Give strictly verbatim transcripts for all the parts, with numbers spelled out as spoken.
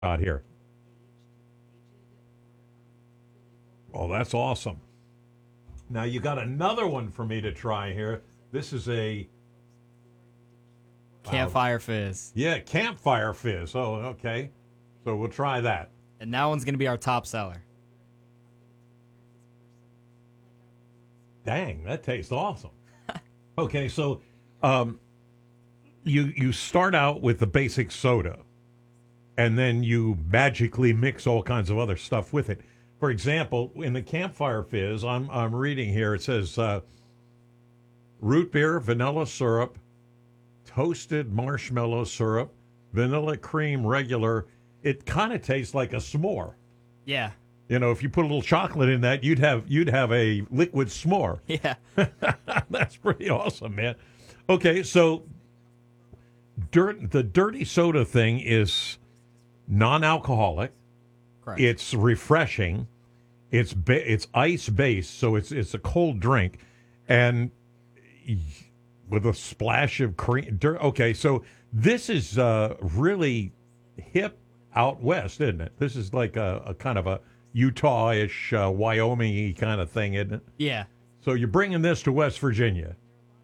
out here. Oh, that's awesome. Now you got another one for me to try here. This is a Campfire Fizz. yeah, campfire fizz. Oh, okay. So we'll try that. And that one's going to be our top seller. Dang, that tastes awesome. Okay, so um, you you start out with the basic soda, and then you magically mix all kinds of other stuff with it. For example, in the Campfire Fizz, I'm I'm reading here. It says uh, root beer, vanilla syrup, toasted marshmallow syrup, vanilla cream, regular. It kind of tastes like a s'more. Yeah. You know, if you put a little chocolate in that, you'd have you'd have a liquid s'more. Yeah. That's pretty awesome, man. Okay, so dirt the dirty soda thing is non-alcoholic. Correct. It's refreshing. It's ba- it's ice based, so it's it's a cold drink, and with a splash of cream. Dirt. Okay, so this is uh, really hip out west, isn't it? This is like a, a kind of a Utah-ish, uh, Wyoming-y kind of thing, isn't it? Yeah. So you're bringing this to West Virginia.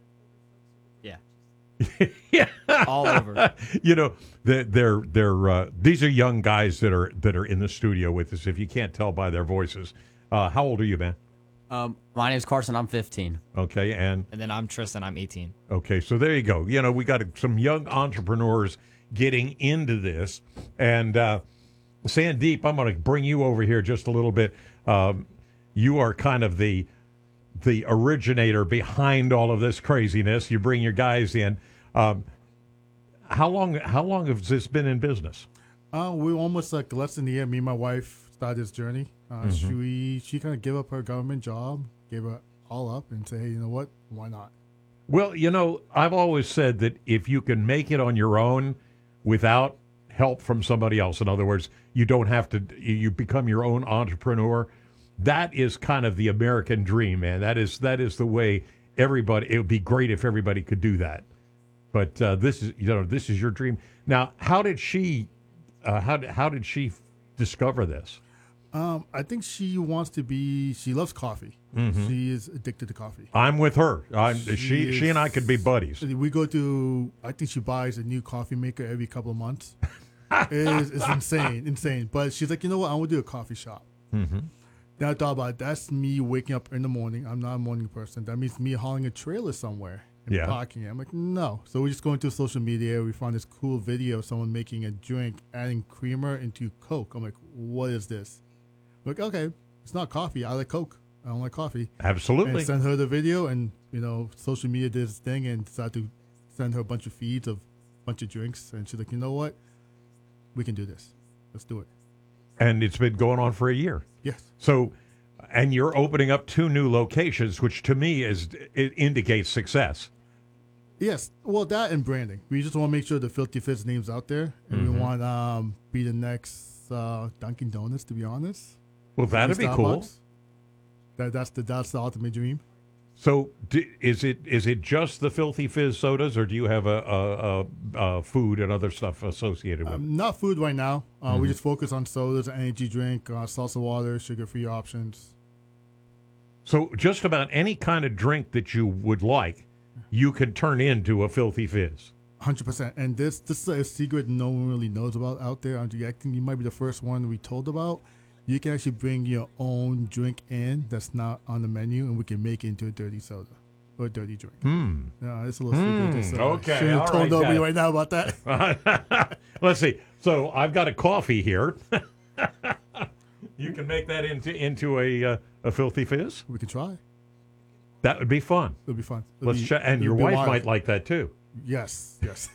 Yeah. Yeah. All over. You know, they're they're, they're uh, these are young guys that are that are in the studio with us. If you can't tell by their voices, uh, how old are you, man? Um, my name's Carson. I'm fifteen. Okay, and And then I'm Tristan. I'm eighteen. okay, so there you go. You know, we got some young entrepreneurs getting into this, and uh, Sandeep, I'm going to bring you over here just a little bit. Um, you are kind of the the originator behind all of this craziness. You bring your guys in. Um, how long? How long has this been in business? Uh, we're almost like less than a year. Me and my wife started this journey. Uh, Mm-hmm. She she kind of gave up her government job, gave it all up, and say, hey, you know what? Why not? Well, you know, I've always said that if you can make it on your own without help from somebody else, in other words, you don't have to, you become your own entrepreneur. That is kind of the American dream, man. That is that is the way everybody. It would be great if everybody could do that. But uh, this is, you know, this is your dream. Now, how did she, uh, how did, how did she discover this? Um, I think she wants to be. She loves coffee. Mm-hmm. She is addicted to coffee. I'm with her. I'm, she She she and I is- could be buddies. We go to. I think she buys a new coffee maker every couple of months. it is, it's insane, insane. But she's like, you know what? I want to do a coffee shop. Mm-hmm. Then I thought about it. That's me waking up in the morning. I'm not a morning person. That means me hauling a trailer somewhere and Yeah. parking it. I'm like, no. So we're just going through social media. We found this cool video of someone making a drink, adding creamer into Coke. I'm like, what is this? I'm like, okay, it's not coffee. I like Coke. I don't like coffee. Absolutely. And send her the video, and you know, social media did its thing and decided to send her a bunch of feeds of a bunch of drinks. And she's like, you know what? We can do this. Let's do it. And it's been going on for a year. Yes. So, and you're opening up two new locations, which to me is it indicates success. Yes, well, that and branding. We just want to make sure the Filthy Fizz name's out there, and Mm-hmm. we want um be the next uh, Dunkin' Donuts. To be honest, Well, that'd be cool. Starbucks. That that's the that's the ultimate dream. So, d is it is it just the Filthy Fizz sodas, or do you have a, a, a, a food and other stuff associated with it? Um, not food right now. Uh, Mm-hmm. We just focus on sodas, energy drink, uh, salsa water, sugar-free options. So, just about any kind of drink that you would like, you can turn into a Filthy Fizz. one hundred percent. And this this is a secret no one really knows about out there. I think you might be the first one we told about. You can actually bring your own drink in that's not on the menu, and we can make it into a dirty soda or a dirty drink. Hmm. Yeah, it's a little secret. Just, uh, okay, Should have all told right, nobody got it. right now about that. Let's see. So, I've got a coffee here. You can make that into into a uh, a Filthy Fizz. We can try. That would be fun. It'll be fun. It'll Let's be- check. And it'll your be wife wild. might like that too. Yes, yes.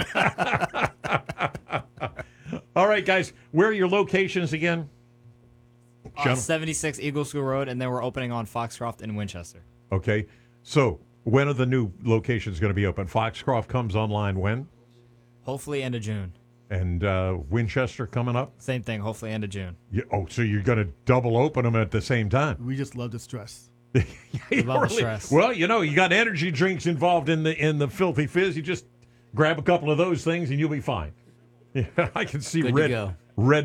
All right, guys. Where are your locations again? Uh, Gen- seventy-six Eagle School Road, and then we're opening on Foxcroft in Winchester. Okay. So, when are the new locations going to be open? Foxcroft comes online when? Hopefully end of June. And uh, Winchester coming up? Same thing, hopefully end of June. Yeah, oh, so you're going to double open them at the same time? We just love the stress. You love the stress. Well, you know, you got energy drinks involved in the in the Filthy Fizz. You just grab a couple of those things and you'll be fine. Yeah, I can see Good to red. go. Red